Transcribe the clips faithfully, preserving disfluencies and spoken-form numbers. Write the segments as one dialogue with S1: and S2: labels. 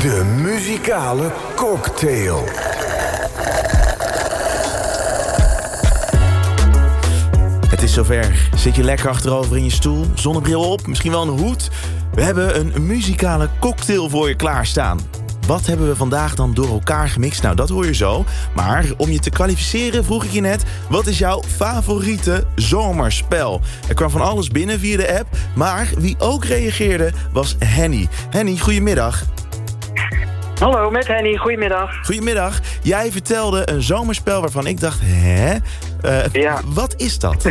S1: De muzikale cocktail.
S2: Het is zover. Zit je lekker achterover in je stoel, zonnebril op, misschien wel een hoed? We hebben een muzikale cocktail voor je klaarstaan. Wat hebben we vandaag dan door elkaar gemixt? Nou, dat hoor je zo. Maar om je te kwalificeren vroeg ik je net... wat is jouw favoriete zomerspel? Er kwam van alles binnen via de app. Maar wie ook reageerde was Henny. Henny, goedemiddag.
S3: Hallo, met Henny. Goedemiddag.
S2: Goedemiddag. Jij vertelde een zomerspel waarvan ik dacht... hè? Uh,
S3: ja.
S2: Wat is dat?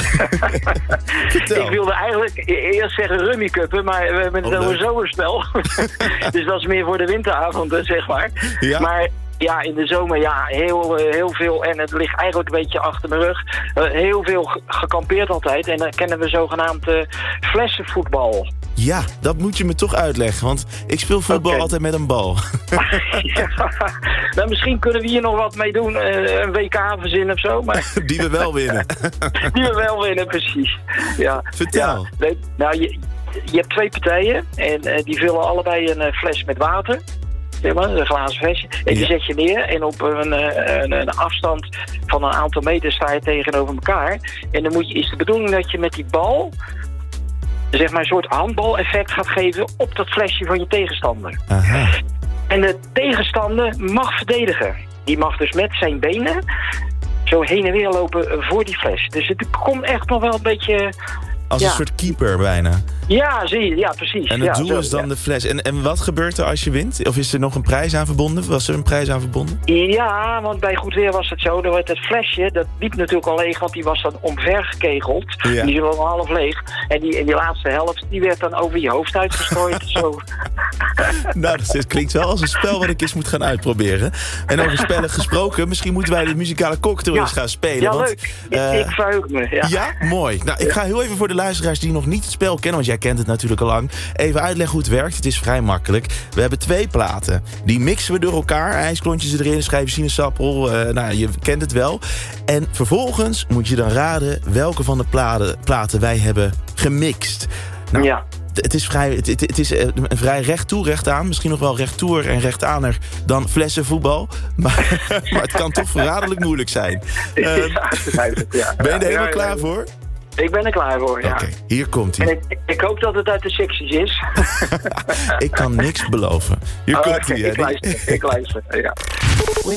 S2: Vertel.
S3: Ik wilde eigenlijk eerst zeggen rummikuppen, maar we hebben het
S2: oh,
S3: over een zomerspel. Dus dat is meer voor de winteravonden, zeg maar.
S2: Ja.
S3: Maar ja, in de zomer, ja, heel, heel veel. En het ligt eigenlijk een beetje achter mijn rug. Uh, heel veel ge- gekampeerd altijd. En dan kennen we zogenaamd uh, flessenvoetbal.
S2: Ja, dat moet je me toch uitleggen, want ik speel voetbal okay. altijd met een bal.
S3: Ja, nou, misschien kunnen we hier nog wat mee doen, uh, een W K verzinnen of zo. Maar...
S2: Die we wel winnen.
S3: Die we wel winnen, precies. Ja.
S2: Vertel.
S3: Ja, nou, je, je hebt twee partijen en uh, die vullen allebei een uh, fles met water. Zeg maar, een glazen flesje. En die ja. zet je neer en op een, een, een afstand van een aantal meter sta je tegenover elkaar. En dan moet je, is de bedoeling dat je met die bal... zeg maar een soort handbaleffect gaat geven op dat flesje van je tegenstander.
S2: Aha.
S3: En de tegenstander mag verdedigen. Die mag dus met zijn benen zo heen en weer lopen voor die fles. Dus het komt echt nog wel een beetje...
S2: Als
S3: ja.
S2: een soort keeper bijna.
S3: Ja, zie je. Ja, precies.
S2: En het
S3: ja,
S2: doel
S3: zo,
S2: is dan
S3: ja.
S2: de fles. En, en wat gebeurt er als je wint? Of is er nog een prijs aan verbonden? Was er een prijs aan verbonden?
S3: Ja, want bij goed weer was het zo. Dat het flesje, dat liep natuurlijk al leeg, want die was dan omvergekegeld.
S2: Ja.
S3: Die is wel half leeg. En die, en die laatste helft, die werd dan over je hoofd uitgestrooid. Zo.
S2: Nou, dat klinkt wel als een spel wat ik eens moet gaan uitproberen. En over spellen gesproken, misschien moeten wij de muzikale cocktail
S3: ja.
S2: eens gaan spelen.
S3: Ja,
S2: want,
S3: leuk.
S2: Uh,
S3: ik, ik verheug me. Ja,
S2: ja? Mooi. Nou, ik ga heel even voor de luisteraars die nog niet het spel kennen, want jij kent het natuurlijk al lang, even uitleggen hoe het werkt. Het is vrij makkelijk. We hebben twee platen. Die mixen we door elkaar. IJsklontjes erin, schijven sinaasappel. Uh, nou, je kent het wel. En vervolgens moet je dan raden welke van de platen, platen wij hebben gemixt. Nou,
S3: ja.
S2: Het is, vrij, het, het is een vrij recht toe, recht aan. Misschien nog wel recht toer en recht aaner dan flessenvoetbal. Maar, maar het kan toch verraderlijk moeilijk zijn. Um,
S3: ja, ja.
S2: Ben je er helemaal
S3: ja, ja,
S2: klaar
S3: ja.
S2: voor?
S3: Ik ben er klaar voor, ja.
S2: Oké, okay, hier komt hij.
S3: En ik, ik hoop dat het uit de secties is.
S2: Ik kan niks beloven. Hier
S3: oh,
S2: komt hij.
S3: Ik luister, ik luister, ja.